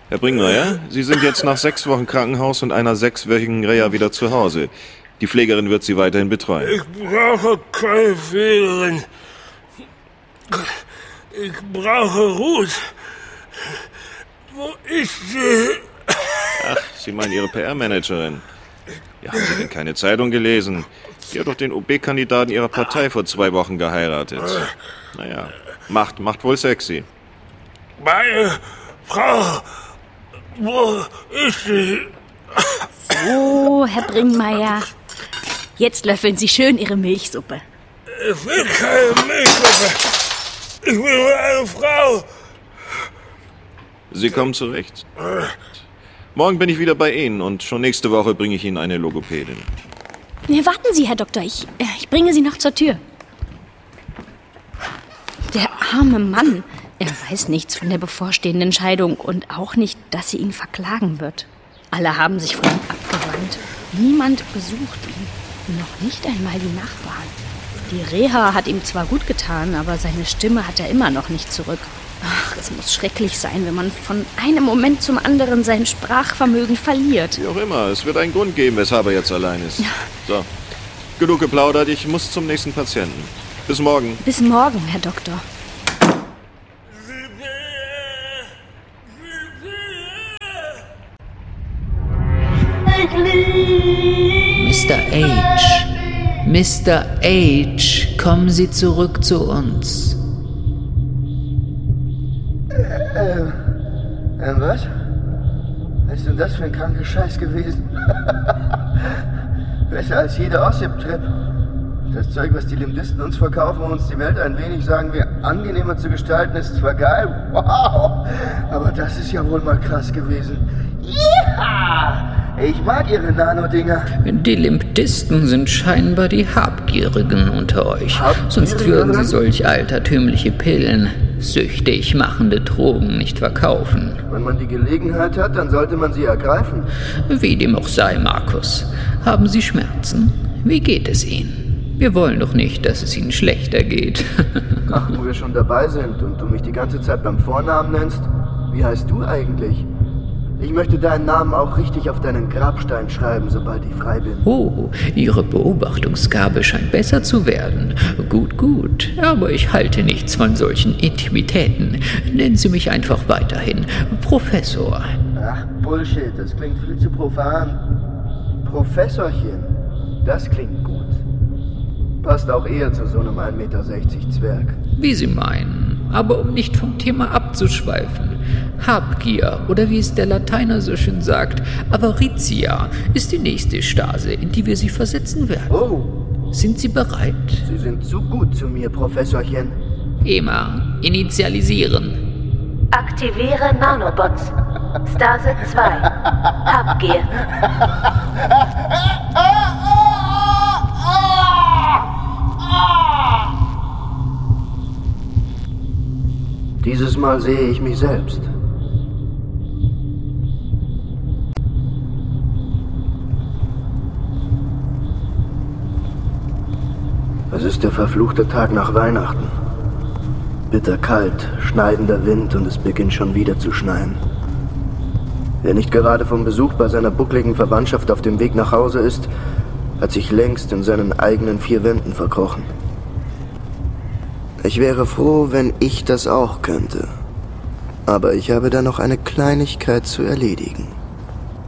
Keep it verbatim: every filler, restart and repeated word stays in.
Herr Bringmeier, Sie sind jetzt nach sechs Wochen Krankenhaus und einer sechswöchigen Reha wieder zu Hause. Die Pflegerin wird Sie weiterhin betreuen. Ich brauche keine Pflegerin. Ich brauche Ruth. Wo ist sie? Ach, Sie meinen Ihre P R-Managerin. Ja, haben Sie denn keine Zeitung gelesen? Die hat doch den O B-Kandidaten Ihrer Partei vor zwei Wochen geheiratet. Naja, macht, macht wohl sexy. Meine Frau, wo ist sie? So, Herr Bringmeier. Jetzt löffeln Sie schön Ihre Milchsuppe. Ich will keine Milchsuppe. Ich will nur eine Frau. Sie kommen zurecht. Morgen bin ich wieder bei Ihnen und schon nächste Woche bringe ich Ihnen eine Logopädin. Ja, warten Sie, Herr Doktor. Ich, ich bringe Sie noch zur Tür. Der arme Mann. Er weiß nichts von der bevorstehenden Scheidung und auch nicht, dass sie ihn verklagen wird. Alle haben sich von ihm abgewandt. Niemand besucht ihn. Noch nicht einmal die Nachbarn. Die Reha hat ihm zwar gut getan, aber seine Stimme hat er immer noch nicht zurück. Ach, es muss schrecklich sein, wenn man von einem Moment zum anderen sein Sprachvermögen verliert. Wie auch immer, es wird einen Grund geben, weshalb er jetzt allein ist. Ja. So, genug geplaudert, ich muss zum nächsten Patienten. Bis morgen. Bis morgen, Herr Doktor. Mister H. Mister H., kommen Sie zurück zu uns. Äh, äh, was? Was ist denn das für ein kranker Scheiß gewesen? Besser als jeder Ossip-Trip. Das Zeug, was die Limdisten uns verkaufen, um uns die Welt ein wenig, sagen wir, angenehmer zu gestalten, ist zwar geil, wow, aber das ist ja wohl mal krass gewesen. Ja! Ich mag ihre Nano-Dinger. Die Limdisten sind scheinbar die Habgierigen unter euch. Habgierige? Sonst würden sie solch altertümliche Pillen, süchtig machende Drogen nicht verkaufen. Wenn man die Gelegenheit hat, dann sollte man sie ergreifen. Wie dem auch sei, Markus. Haben Sie Schmerzen? Wie geht es Ihnen? Wir wollen doch nicht, dass es Ihnen schlechter geht. Ach, wo wir schon dabei sind und du mich die ganze Zeit beim Vornamen nennst, wie heißt du eigentlich? Ich möchte deinen Namen auch richtig auf deinen Grabstein schreiben, sobald ich frei bin. Oh, Ihre Beobachtungsgabe scheint besser zu werden. Gut, gut, aber ich halte nichts von solchen Intimitäten. Nennen Sie mich einfach weiterhin Professor. Ach, Bullshit, das klingt viel zu profan. Professorchen, das klingt gut. Passt auch eher zu so einem ein Meter sechzig Zwerg. Wie Sie meinen, aber um nicht vom Thema abzuschweifen. Habgier, oder wie es der Lateiner so schön sagt, Avaritia, ist die nächste Stase, in die wir Sie versetzen werden. Oh, Sind Sie bereit? Sie sind zu gut zu mir, Professorchen. Ema, initialisieren. Aktiviere Nanobots. Stase zwei. Habgier. Dieses Mal sehe ich mich selbst. Es ist der verfluchte Tag nach Weihnachten. Bitterkalt, schneidender Wind und es beginnt schon wieder zu schneien. Wer nicht gerade vom Besuch bei seiner buckligen Verwandtschaft auf dem Weg nach Hause ist, hat sich längst in seinen eigenen vier Wänden verkrochen. Ich wäre froh, wenn ich das auch könnte. Aber ich habe da noch eine Kleinigkeit zu erledigen.